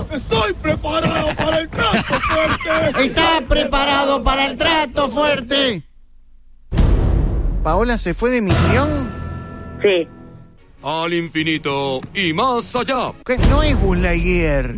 Estoy preparado para el trato fuerte. Está preparado para el trato fuerte. ¿Paola se fue de misión? Sí. Al infinito y más allá. ¿Qué? No es Buzz Lightyear.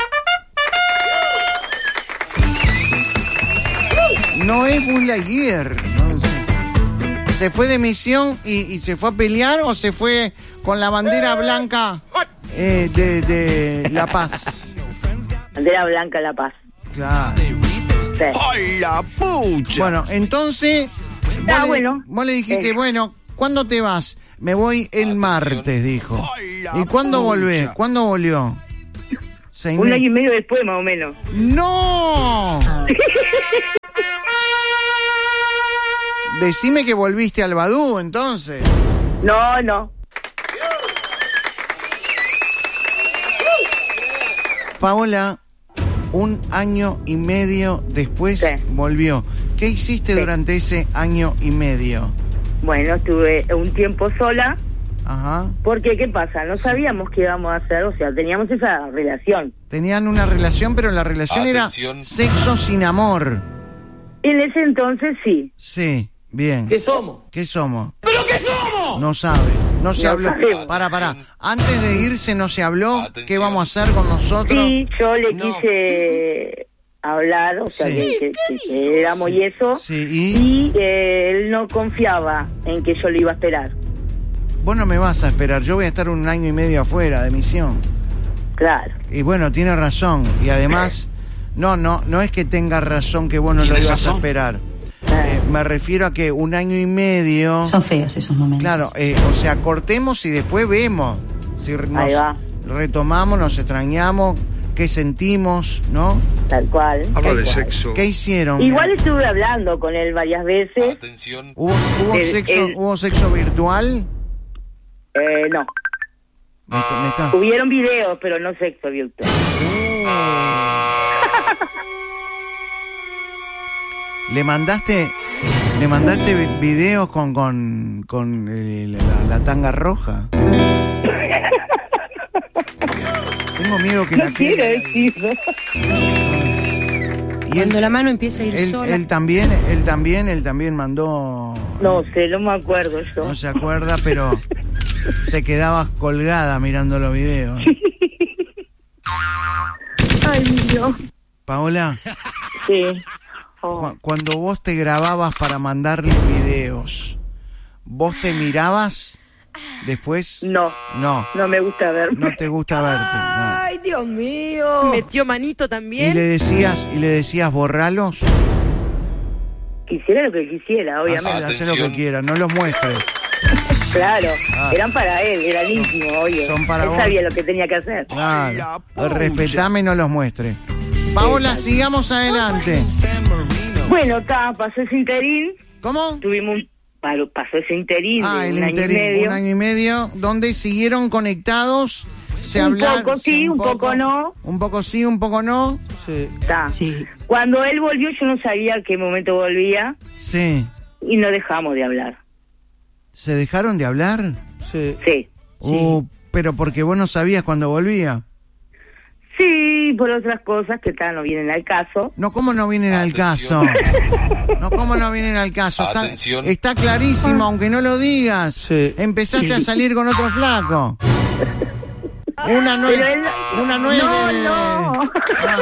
No es Buzz Lightyear. No. ¿Se fue de misión y se fue a pelear o se fue con la bandera blanca de La Paz? Bandera blanca La Paz. Claro. Sí. ¡Ay, la pucha! Bueno, entonces... Vos le dijiste, bueno, ¿cuándo te vas? Me voy el martes, dijo. ¿Y cuándo volvés? ¿Cuándo volvió? Un año y medio después, más o menos. ¡No! Decime que volviste al Badú, entonces. No. Paola, un año y medio después volvió. ¿Qué hiciste durante ese año y medio? Bueno, estuve un tiempo sola. Ajá. Porque, ¿qué pasa? No sabíamos qué íbamos a hacer, o sea, teníamos esa relación. Tenían una relación, pero la relación era sexo sin amor. En ese entonces sí. Sí, bien. ¿Qué somos? ¿Qué somos? ¿Pero qué somos? No sabe, no se habló. sabemos. Pará. Antes de irse no se habló. ¿Qué vamos a hacer con nosotros? Sí, yo le quise hablar, o sea, que éramos y eso. Sí, y él no confiaba en que yo lo iba a esperar. Vos no me vas a esperar, yo voy a estar un año y medio afuera de misión. Claro. Y bueno, tiene razón. Y además, no es que tenga razón que vos no lo ibas a esperar. Me refiero a que un año y medio... Son feos esos momentos. Claro, o sea, cortemos y después vemos. Si Ahí va. retomamos, nos extrañamos, qué sentimos, ¿no? Tal cual. Habla de sexo. ¿Qué hicieron? Igual estuve hablando con él varias veces. ¿Hubo sexo virtual? No. Me está... Hubieron videos, pero no sexo virtual. ¿Le mandaste videos con la tanga roja? Tengo miedo que la quiero decirlo. Y cuando la mano empieza a ir sola. Él también mandó... No sé, no me acuerdo yo. No se acuerda, pero te quedabas colgada mirando los videos. Ay, Dios. Paola. Sí. Cuando vos te grababas para mandarle videos, ¿vos te mirabas después? No me gusta verme. No te gusta verte. No. Ay, Dios mío. Metió manito también. ¿Y le decías borralos? Quisiera lo que quisiera, obviamente. Hace lo que quiera, no los muestres. Claro, eran para él, eran íntimos, obvio. Son para él vos. sabía lo que tenía que hacer. Claro. Respetame y no los muestres. Paola, sigamos adelante. Bueno, pasó ese interín. ¿Cómo? Pasó ese interín de el un año y medio. Un año y medio, donde siguieron conectados, un poco sí, un poco no. Un poco sí, un poco no. Sí. Sí. Cuando él volvió, yo no sabía a qué momento volvía. Sí. Y no dejamos de hablar. ¿Se dejaron de hablar? Sí. Sí. Pero porque vos no sabías cuándo volvía. Sí, por otras cosas que no vienen al caso. No, ¿cómo no vienen al caso? No, ¿cómo no vienen al caso? Está clarísimo, aunque no lo digas. Sí. Empezaste a salir con otro flaco. Una no es... No.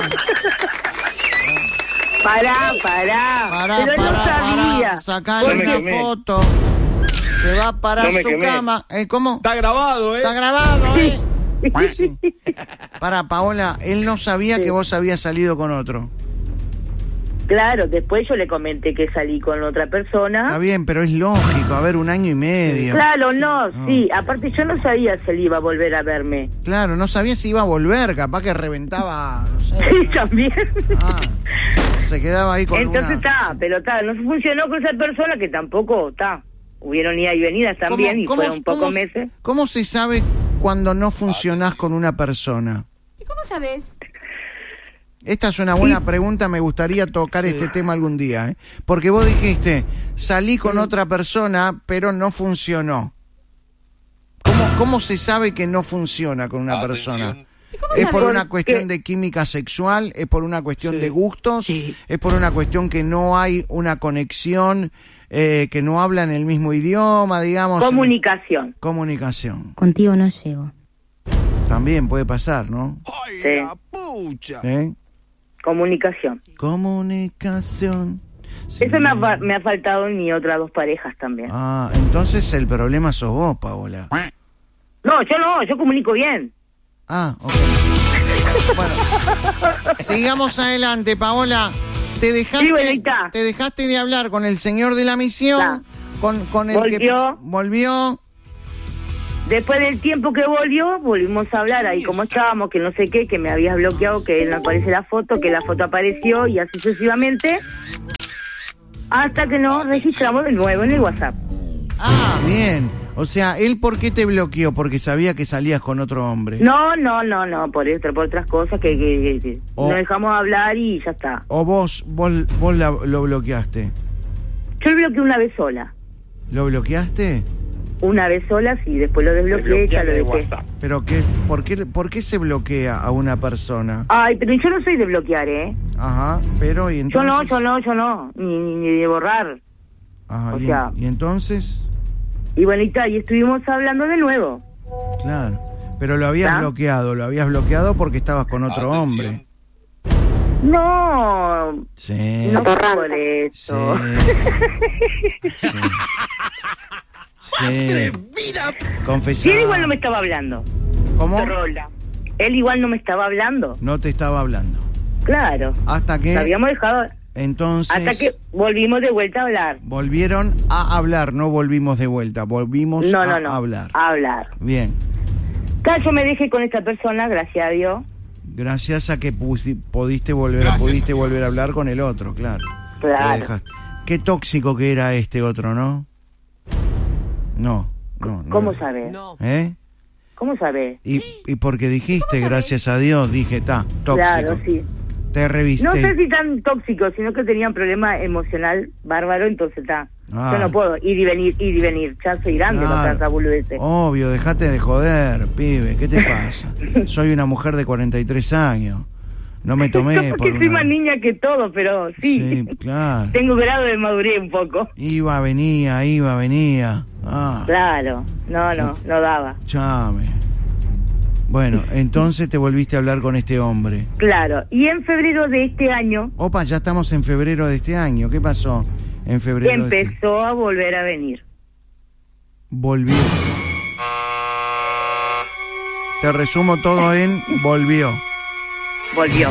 Pará. Pero él no sabía. Sacale una foto. Se va a parar su cama. ¿Cómo? Está grabado, Está grabado, Sí. Para, Paola, él no sabía que vos habías salido con otro. Claro, después yo le comenté que salí con otra persona. Está bien, pero es lógico, a ver, un año y medio. Claro, sí. Aparte yo no sabía si él iba a volver a verme. Claro, no sabía si iba a volver, capaz que reventaba, no sé. Sí, también. Se quedaba ahí con entonces no funcionó con esa persona que tampoco hubieron idas y venidas también y fueron pocos meses. ¿Cómo se sabe cuando no funcionás con una persona? ¿Y cómo sabes? Esta es una buena pregunta, me gustaría tocar este tema algún día, porque vos dijiste, salí con otra persona, pero no funcionó. ¿Cómo se sabe que no funciona con una persona? ¿Es por una cuestión de química sexual? ¿Es por una cuestión de gustos? Sí. ¿Es por una cuestión que no hay una conexión, que no hablan el mismo idioma, digamos? Comunicación. Comunicación. Contigo no llego. También puede pasar, ¿no? ¡Ay, Sí. la pucha! Comunicación. Comunicación. Eso me ha faltado en mis otras 2 parejas también. Ah, entonces el problema sos vos, Paola. No, yo comunico bien. Ah, ok. Bueno, sigamos adelante, Paola. ¿Te Sí, Benita. dejaste de hablar con el señor de la misión? Con el que volvió. Después del tiempo que volvimos a hablar ahí como estábamos, que no sé qué, que me habías bloqueado, que no aparece la foto, que la foto apareció y así sucesivamente, hasta que nos registramos de nuevo en el WhatsApp. Ah, bien. O sea, ¿él por qué te bloqueó? Porque sabía que salías con otro hombre. No, por otras cosas que no dejamos hablar y ya está. ¿O vos lo bloqueaste? Yo lo bloqueé una vez sola. ¿Lo bloqueaste? Una vez sola, sí, después lo desbloqueé, ya lo dejé. ¿Pero por qué se bloquea a una persona? Ay, pero yo no soy de bloquear, ¿eh? Ajá, pero ¿y entonces? Yo no, ni de borrar. Ajá, o sea... ¿Y entonces? Y bueno, y estuvimos hablando de nuevo. Claro, pero lo habías bloqueado porque estabas con otro hombre. No, Sí. no por eso. Sí. Sí. Confesá. Sí, él igual no me estaba hablando. ¿Cómo? Él igual no me estaba hablando. No te estaba hablando. Claro. Hasta que... Lo habíamos dejado... Entonces... Hasta que volvimos de vuelta a hablar. Volvieron a hablar, no volvimos de vuelta. Volvimos a hablar. A hablar. Bien. Yo me dejé con esta persona, gracias a Dios. Gracias a que pudiste volver a hablar con el otro, claro. Claro. Qué tóxico que era este otro, ¿no? No. ¿Cómo sabes? ¿Eh? ¿Cómo sabes? Y porque dijiste, gracias a Dios, dije, tóxico. Claro, sí. Te reviste. No sé si tan tóxico, sino que tenía un problema emocional bárbaro, entonces yo no puedo ir y venir. Ya soy grande con tanta boludez. Obvio, dejate de joder, pibe, ¿qué te pasa? Soy una mujer de 43 años. No me tomé porque soy más niña que todo, pero sí. Sí, claro. Tengo grado de madurez un poco. Iba, venía. Claro, no daba. Chame. Bueno, entonces te volviste a hablar con este hombre. Claro, y en febrero de este año... Opa, ya estamos en febrero de este año. ¿Qué pasó en febrero? Empezó a volver a venir. Volvió. Te resumo todo en volvió. Volvió.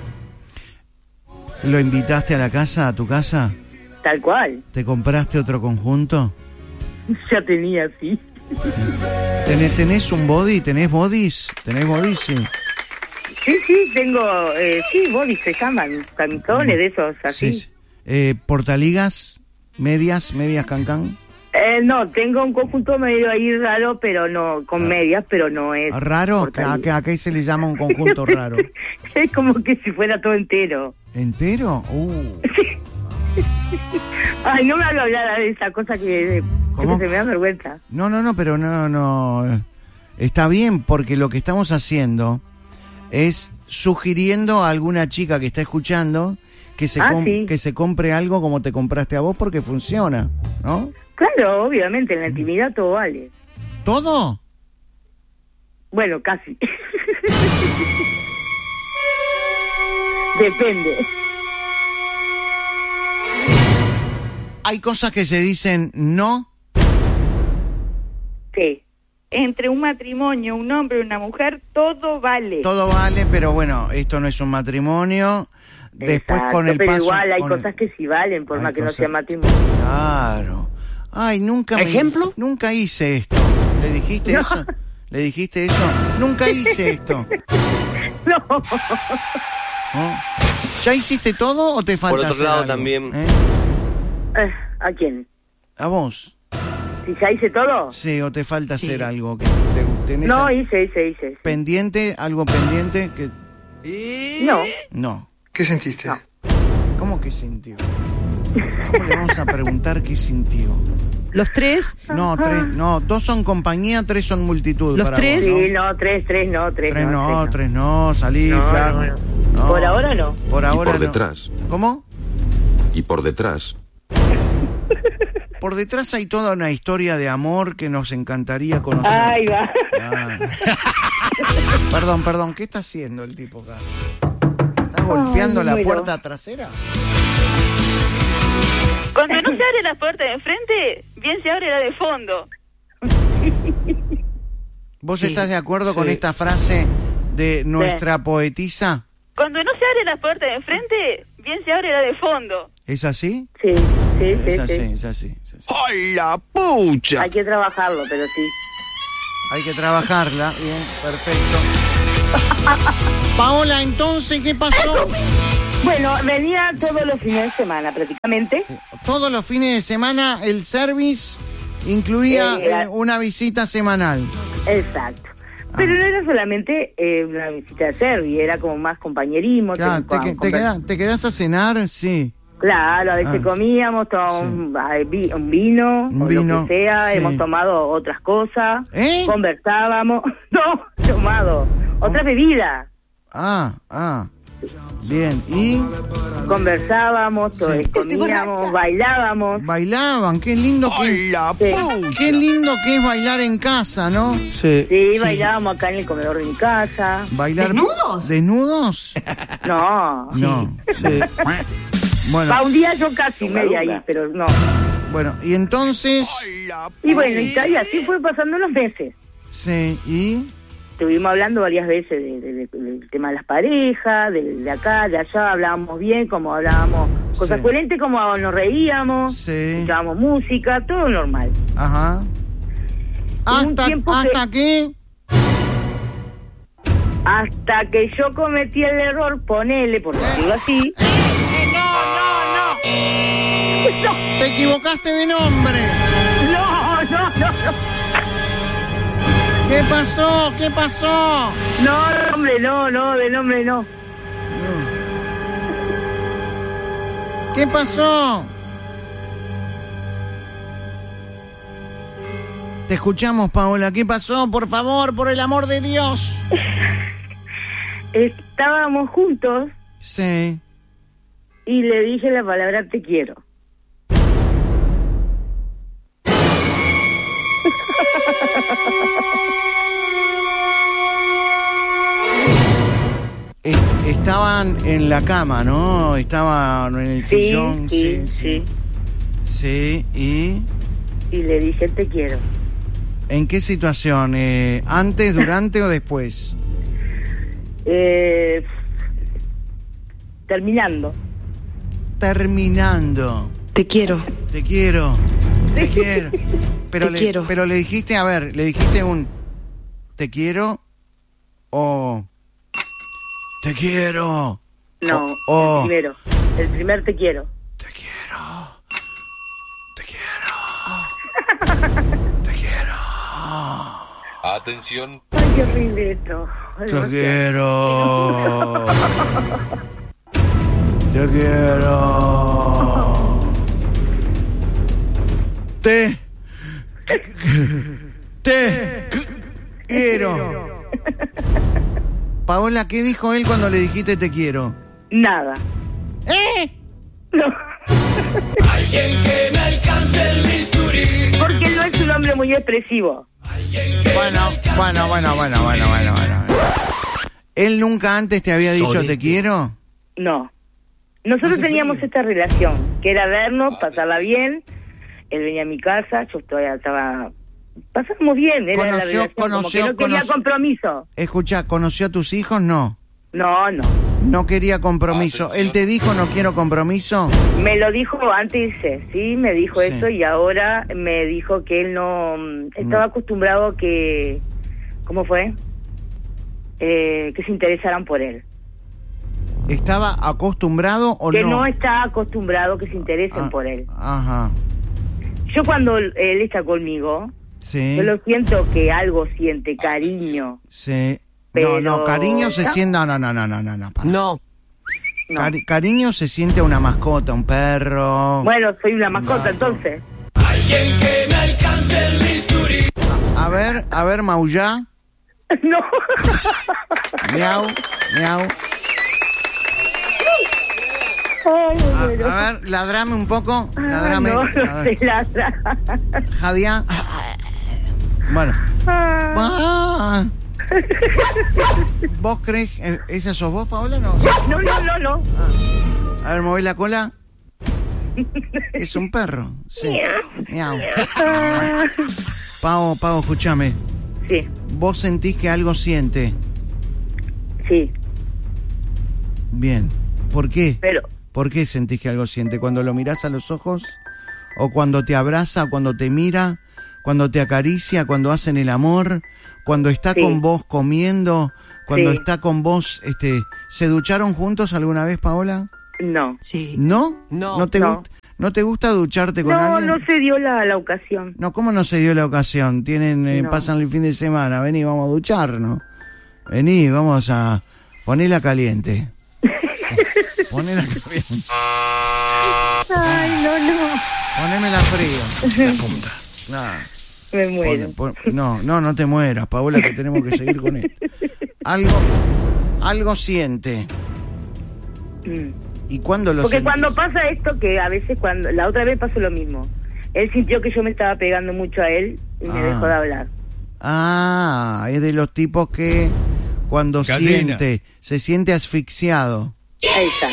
¿Lo invitaste a la casa, a tu casa? Tal cual. ¿Te compraste otro conjunto? Ya tenía, sí. ¿Tenés un body? ¿Tenés bodies? ¿Tenés bodies? Sí. Sí, tengo... bodies se llaman. Camisones de esos, así. Sí. ¿Portaligas? ¿Medias cancán? No, tengo un conjunto medio ahí raro, pero no... Con medias, pero no es... ¿Raro? ¿A qué se le llama un conjunto raro? Es como que si fuera todo entero. ¿Entero? Ay, no me hago hablar de esa cosa que se me da vergüenza. No, pero no. Está bien, porque lo que estamos haciendo es sugiriendo a alguna chica que está escuchando que se compre algo como te compraste a vos porque funciona, ¿no? Claro, obviamente, en la intimidad todo vale. ¿Todo? Bueno, casi. Depende. ¿Hay cosas que se dicen no? Sí. Entre un matrimonio, un hombre y una mujer, todo vale. Todo vale, pero bueno, esto no es un matrimonio. Después Exacto, con el pero paso... igual hay cosas que sí valen, por más que no sea matrimonio. Claro. Ay, ¿Ejemplo? Nunca hice esto. ¿Le dijiste eso? ¿Le dijiste eso? Nunca hice esto. No. ¿No? ¿Ya hiciste todo o te falta Por otro hacer lado algo? también... ¿A quién? ¿A vos? ¿Si ya hice todo? Sí, o te falta hacer algo que tenés. No, hice. ¿Pendiente? ¿Algo pendiente? Que... No. ¿Qué sentiste? No. ¿Cómo que sintió? ¿Cómo le vamos a preguntar qué sintió? ¿Los tres? No, tres, no, 2 son compañía, 3 son multitud. ¿Los para tres? vos, Sí, no, tres no. Tres no, salí, No, flaco. no. No. Por ahora no. Por ahora y por no. detrás. ¿Cómo? Y por detrás. Por detrás hay toda una historia de amor que nos encantaría conocer. Ahí va. Claro. Perdón, ¿qué está haciendo el tipo acá? ¿Está golpeando Ay, la me muero. puerta trasera? Cuando no se abre la puerta de enfrente, bien se abre la de fondo. ¿Vos Sí, estás de acuerdo con sí. esta frase de nuestra poetisa? Cuando no se abre la puerta de enfrente, bien se abre la de fondo. ¿Es así? Sí. Es así. ¡Ay, la pucha! Hay que trabajarlo, pero sí. Hay que trabajarla. Bien, perfecto. Paola, entonces, ¿qué pasó? Bueno, venía todos los fines de semana prácticamente. Sí. Todos los fines de semana el service incluía una visita semanal. Exacto. Pero no era solamente una visita de servicio, era como más compañerismo. Claro, ¿te quedás a cenar? Sí. Claro, a veces comíamos, tomábamos un vino, Un o vino, lo que sea, sí. hemos tomado otras cosas, ¿Eh? conversábamos, no, tomado, otras bebidas, Bien, ¿y? conversábamos, Sí. comíamos, bailábamos. Bailaban, qué lindo que... ¡Ay, la Sí. pucha! Qué lindo que es bailar en casa, ¿no? Sí. Sí, bailábamos acá en el comedor de mi casa. Bailar... ¿Desnudos? ¿Desnudos? No, No. Sí. Bueno, va un día yo casi media ahí, pero no. bueno, y entonces... ¡Ay, la Y bueno, y así fue pasando los meses. Sí, ¿y? Estuvimos hablando varias veces del tema de las parejas, de acá, de allá, hablábamos bien, como hablábamos cosas Sí. coherentes, como nos reíamos, Sí. escuchábamos música, todo normal. Ajá. un tiempo ¿Hasta qué? Hasta que yo cometí el error, ponele, por decirlo así. No. Te equivocaste de nombre. No. ¿Qué pasó? ¿Qué pasó? No, hombre, no, de nombre no. ¿Qué pasó? Te escuchamos, Paola. ¿Qué pasó? Por favor, por el amor de Dios. Estábamos juntos Sí. y le dije la palabra te quiero. Estaban en la cama, ¿no? Estaban en el sillón. Sí. Sí, ¿y Y le dije te quiero. en qué situación? ¿Antes, durante o después? Terminando. Terminando. Te quiero. Te quiero. Pero Te quiero. Pero le dijiste, a ver, le dijiste un te quiero o te quiero. No, Oh. el primer te quiero. Te quiero. Te quiero. Atención. Ay, qué horrible esto. Te quiero. Te quiero. Te quiero. Paola, ¿qué dijo él cuando le dijiste te quiero? Nada. No. Alguien que me alcance el bisturí. Porque él no es un hombre muy expresivo. Bueno. ¿Él nunca antes te había dicho te quiero? No. Nosotros teníamos esta relación, que era vernos, pasarla bien. Él venía a mi casa, yo todavía estaba... Pasábamos bien, era la relación, como que no quería compromiso. Escucha, ¿conoció a tus hijos? No. No. No quería compromiso. Atención. ¿Él te dijo no quiero compromiso? Me lo dijo antes, sí, me dijo Sí. eso y ahora me dijo que él no... Estaba acostumbrado a que... ¿Cómo fue? Que se interesaran por él. ¿Estaba acostumbrado o Que no? no está acostumbrado que se interesen por él. Ajá. Yo cuando él está conmigo, Sí. yo lo siento que algo siente, cariño. Sí. Pero- No, cariño se siente... No. Para. No. No. Cariño se siente una mascota, un perro. Bueno, soy una gato. mascota entonces. Alguien que A ver, maullá. No. Miau, miau. Ay, bueno. A ver, ladrame un poco. Ladrame. No, A no ver. se ladra. Javier. Bueno. Ah. ¿Vos crees? ¿Esa sos vos, Paola? No. No. A ver, moví la cola. Es un perro. Sí. Miau. Pau, escúchame. Sí, ¿Vos sentís que algo siente? sí, Bien. ¿Por qué? pero ¿Por qué sentís que algo siente? ¿Cuando lo mirás a los ojos? ¿O cuando te abraza? ¿Cuando te mira? ¿Cuando te acaricia? ¿Cuando hacen el amor? ¿Cuando está Sí. con vos comiendo? ¿Cuando Sí. está con vos, ¿se ducharon juntos alguna vez, Paola? no. Sí. ¿No? No. ¿No te, No. ¿No te gusta ducharte con No, alguien? no se dio la ocasión. No, ¿cómo no se dio la ocasión? No. Pasan el fin de semana, vení, vamos a ducharnos. Vení, vamos a ponerla caliente. Ponela caliente. Ay, no. Ponémela frío. Nah. Me muero. No te mueras, Paola, que tenemos que seguir con esto. Algo siente. Mm. ¿Y cuándo lo Porque sentís? cuando pasa esto, que a veces la otra vez pasó lo mismo. Él sintió que yo me estaba pegando mucho a él y me dejó de hablar. Ah, es de los tipos que cuando Gallina. se siente asfixiado. Exacto.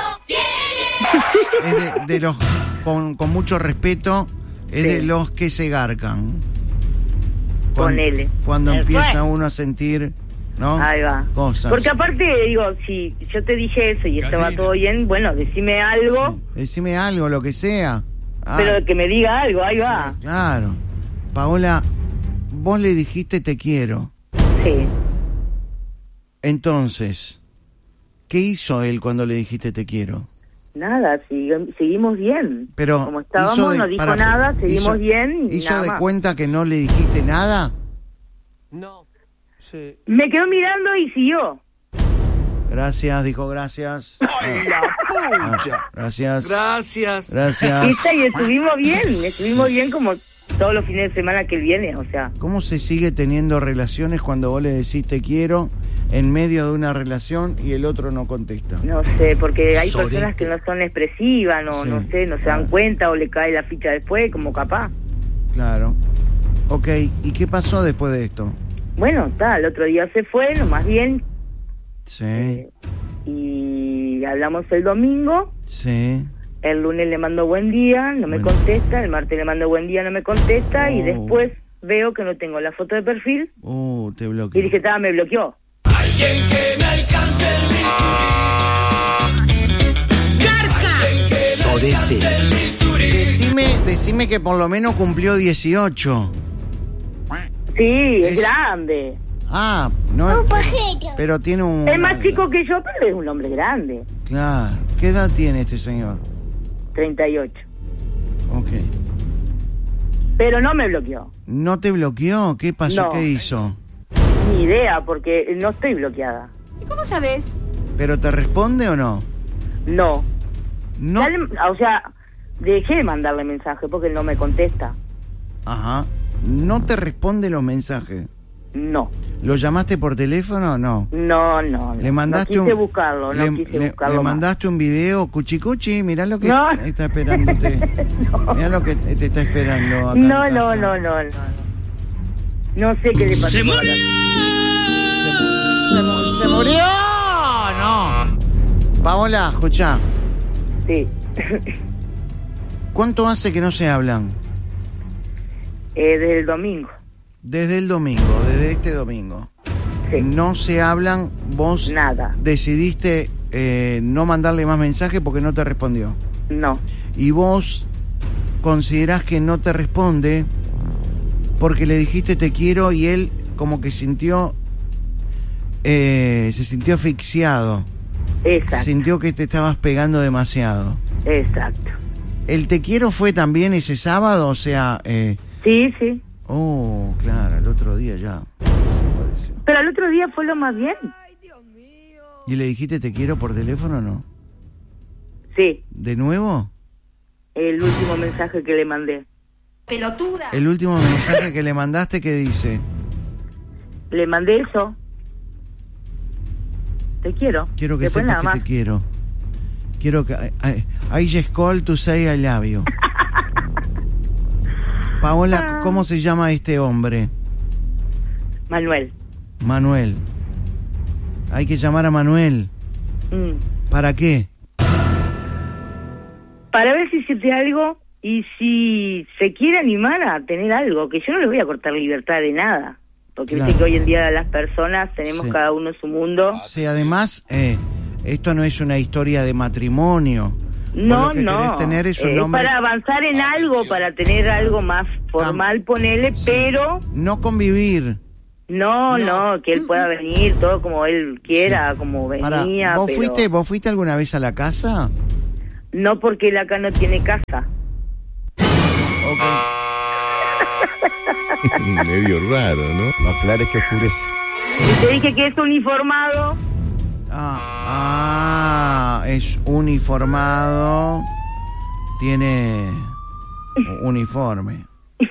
Es de los, con mucho respeto, es Sí. de los que se garcan. Ponele. Cuando Fue. empieza uno a sentir, ¿no? Ahí va. Cosas. Porque aparte, digo, si yo te dije eso y estaba Gallina. todo bien, bueno, decime algo, Decime algo, lo que sea. Ah, pero que me diga algo, ahí va. claro. Paola, vos le dijiste te quiero. Sí. Entonces, ¿qué hizo él cuando le dijiste te quiero? Nada, seguimos bien. Pero como hizo estábamos, de- no dijo para- nada, seguimos hizo- bien y ¿Hizo nada de más. cuenta que no le dijiste nada? No. Sí. Me quedó mirando y siguió. Gracias, dijo gracias. Gracias. Gracias. Gracias. ¿Viste? Y estuvimos bien como todos los fines de semana que él viene, o sea. ¿Cómo se sigue teniendo relaciones cuando vos le decís te quiero en medio de una relación y el otro no contesta? No sé, porque hay Sorete. personas que no son expresivas, no Sí, no sé, no se claro. dan cuenta o le cae la ficha después, como capaz. Claro. Ok, ¿y qué pasó después de esto? Bueno, el otro día se fue, no más bien, Sí, y hablamos el domingo, sí. el lunes le mando buen día, no me Bueno. contesta, el martes le mando buen día, no me contesta, y Oh. después veo que no tengo la foto de perfil, Te y bloqueé. dije, me bloqueó. Decime que por lo menos cumplió 18. Sí, es Es- grande. Ah, no. Pero tiene un... Es más chico que yo, pero es un hombre grande. Claro. ¿Qué edad tiene este señor? 38. Ok. Pero no me bloqueó. ¿No te bloqueó? ¿Qué pasó? No. ¿Qué hizo? Ni idea, porque no estoy bloqueada. ¿Y cómo sabes? ¿Pero te responde o no? No. No. O sea, dejé de mandarle mensaje porque él no me contesta. Ajá. ¿No te responde los mensajes? No. ¿Lo llamaste por teléfono o no? No. ¿Le mandaste no quise un... buscarlo, no quise buscarlo ¿Le más. mandaste un video? Cuchi cuchi, mirá lo que No. está esperándote. Mirá lo que te está esperando acá No. en casa. No sé qué le pasó. ¡Se murió! ¿Se murió? No. Paola, escuchá. Sí. ¿Cuánto hace que no se hablan? Desde el domingo. Desde el domingo, desde este domingo. Sí. No se hablan, vos Nada. decidiste no mandarle más mensajes porque no te respondió. No. Y vos considerás que no te responde porque le dijiste te quiero y él como que se sintió asfixiado. Exacto. Sintió que te estabas pegando demasiado. Exacto. ¿El te quiero fue también ese sábado? O sea, Sí. claro, el otro día ya desapareció. Pero el otro día fue lo más bien. ¿Y le dijiste te quiero por teléfono o no? Sí. ¿De nuevo? El último mensaje que le mandé. Pelotuda. El último mensaje que le mandaste, ¿qué dice? Le mandé eso. Te quiero. Quiero que Después sepas nada que más. te quiero. Quiero que... I just called to say I love you. Paola, ¿cómo se llama este hombre? Manuel. Manuel. Hay que llamar a Manuel. ¿Para qué? Para ver si siente algo y si se quiere animar a tener algo, que yo no le voy a cortar libertad de nada. Porque Claro. viste que hoy en día las personas tenemos Sí. cada uno su mundo. Sí, además, esto no es una historia de matrimonio. No, Vos lo que no. querés tener es un hombre... para avanzar en algo, para tener algo más formal, ponele, Sí. pero No convivir. no, que él pueda venir todo como él quiera, Sí. como Pará, venía. ¿vos pero fuiste alguna vez a la casa? no, porque él acá no tiene casa. Ok. Medio raro, ¿no? No aclares que oscurece. Y te dije que es uniformado. Es uniformado. Tiene uniforme.